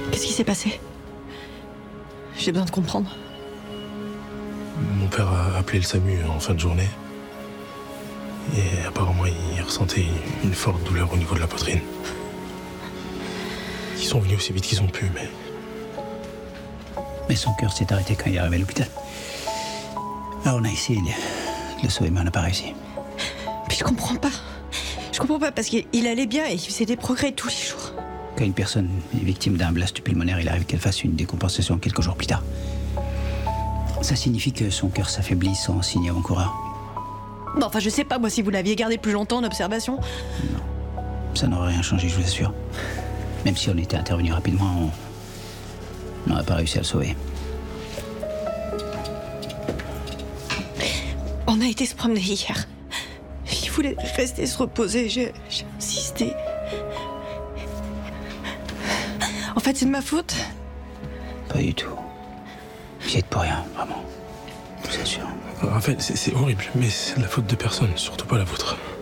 Qu'est-ce qui s'est passé? J'ai besoin de comprendre. Mon père a appelé le SAMU en fin de journée. Et apparemment, il ressentait une forte douleur au niveau de la poitrine. Ils sont venus aussi vite qu'ils ont pu, Mais son cœur s'est arrêté quand il est arrivé à l'hôpital. Alors on a essayé de le sauver, mais on n'a pas réussi. Puis je comprends pas. Je comprends pas parce qu'il allait bien et il faisait des progrès tous les jours. Quand une personne est victime d'un blast pulmonaire, il arrive qu'elle fasse une décompensation quelques jours plus tard. Ça signifie que son cœur s'affaiblit sans signe avant-coureur. Bon, enfin, je sais pas, moi, si vous l'aviez gardé plus longtemps en observation. Non, ça n'aurait rien changé, je vous assure. Même si on était intervenu rapidement, on n'aurait pas réussi à le sauver. On a été se promener hier. Il voulait rester se reposer, j'ai insisté. En fait, c'est de ma faute. Pas du tout. J'y êtes pour rien, vraiment. Je vous assure. Raphaël, c'est horrible, mais c'est de la faute de personne, surtout pas la vôtre.